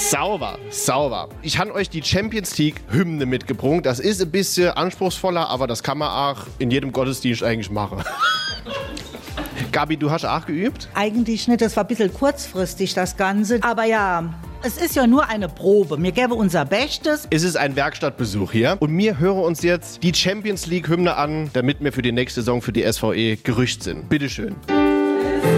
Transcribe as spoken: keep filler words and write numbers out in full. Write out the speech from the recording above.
Sauber, sauber. Ich habe euch die Champions League-Hymne mitgebracht. Das ist ein bisschen anspruchsvoller, aber das kann man auch in jedem Gottesdienst eigentlich machen. Gabi, du hast auch geübt? Eigentlich nicht, das war ein bisschen kurzfristig, das Ganze. Aber ja, es ist ja nur eine Probe. Wir geben unser Bestes. Es ist ein Werkstattbesuch hier. Und wir hören uns jetzt die Champions League-Hymne an, damit wir für die nächste Saison für die S V E gerüstet sind. Bitteschön.